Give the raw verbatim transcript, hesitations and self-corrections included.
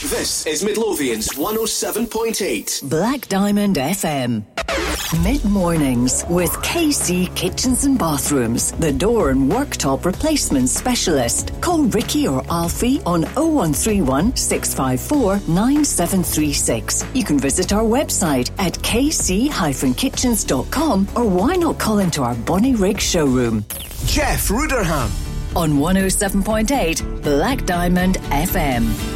This is Midlothian's one oh seven point eight. Black Diamond F M. Mid-mornings with K C Kitchens and Bathrooms, the door and worktop replacement specialist. Call Ricky or Alfie on oh one three one, six five four, nine seven three six. You can visit our website at k c dash kitchens dot com, or why not call into our Bonnie Rig showroom. Jeff Ruderham On one oh seven point eight Black Diamond F M.